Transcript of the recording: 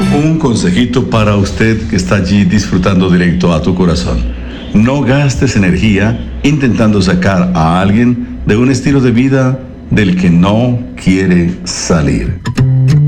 Un consejito para usted que está allí disfrutando directo a tu corazón. No gastes energía intentando sacar a alguien de un estilo de vida del que no quiere salir.